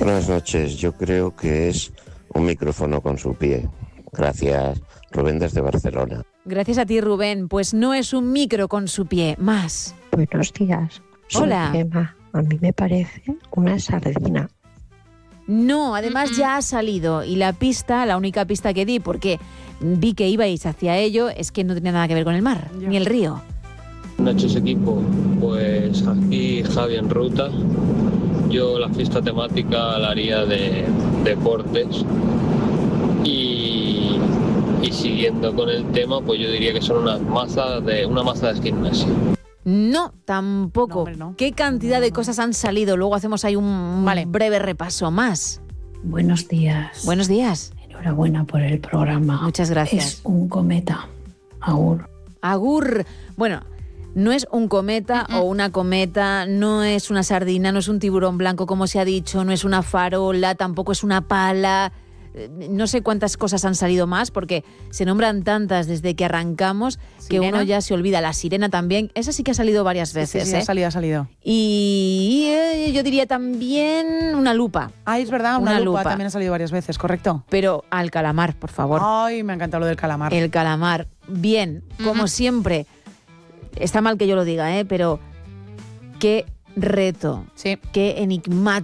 Buenas noches, yo creo que es un micrófono con su pie. Gracias, Rubén desde Barcelona. Gracias a ti, Rubén. Pues no es un micro con su pie, más. Buenos días. Hola. Soy Gemma. A mí me parece una sardina. No, además ya ha salido y la única pista que di, porque vi que ibais hacia ello, es que no tenía nada que ver con el mar, ni el río. Buenas noches, equipo. Pues aquí Javi en ruta. Yo la fiesta temática la haría de deportes y siguiendo con el tema, pues yo diría que son una masa de gimnasio. No, tampoco. No, hombre, no. ¿Qué cantidad de cosas han salido? Luego hacemos ahí un breve repaso más. Buenos días. Buenos días. Enhorabuena por el programa. Muchas gracias. Es un cometa. Agur. Agur. Bueno, no es un cometa o una cometa, no es una sardina, no es un tiburón blanco como se ha dicho, no es una farola, tampoco es una pala. No sé cuántas cosas han salido más porque se nombran tantas desde que arrancamos que uno ya se olvida. La sirena también, esa sí que ha salido varias veces. Sí, ha salido. Y yo diría también una lupa. Ah, es verdad, una lupa también ha salido varias veces, correcto. Pero al calamar, por favor. Ay, me ha encantado lo del calamar. El calamar, bien, como siempre. Está mal que yo lo diga, pero qué reto, qué enigmático.